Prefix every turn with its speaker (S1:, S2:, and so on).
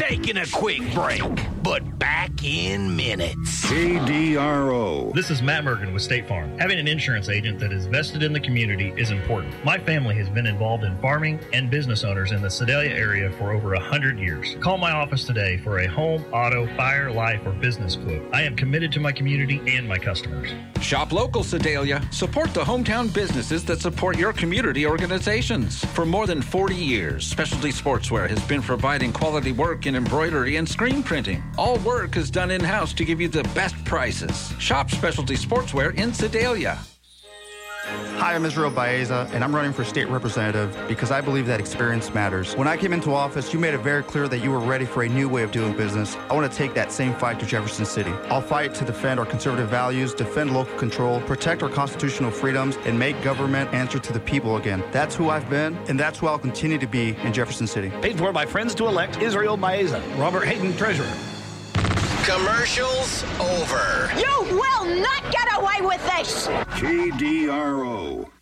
S1: taking a quick break, but back in minutes.
S2: KDRO.
S3: This is Matt Mergen with State Farm. Having an insurance agent that is vested in the community is important. My family has been involved in farming and business owners in the Sedalia area for over 100 years. Call my office today for a home, auto, fire, life, or business quote. I am committed to my community and my customers.
S4: Shop local, Sedalia. Support the hometown businesses that support your community organizations. For more than 40 years, Specialty Sportswear has been providing quality work in embroidery and screen printing. All work is done in-house to give you the best prices. Shop Specialty Sportswear in Sedalia.
S5: Hi, I'm Israel Baeza, and I'm running for state representative because I believe that experience matters. When I came into office, you made it very clear that you were ready for a new way of doing business. I want to take that same fight to Jefferson City. I'll fight to defend our conservative values, defend local control, protect our constitutional freedoms, and make government answer to the people again. That's who I've been, and that's who I'll continue to be in Jefferson City.
S6: Paid for by friends to elect Israel Baeza. Robert Hayden, Treasurer.
S1: Commercials over.
S7: You will not get away with this!
S2: KDRO.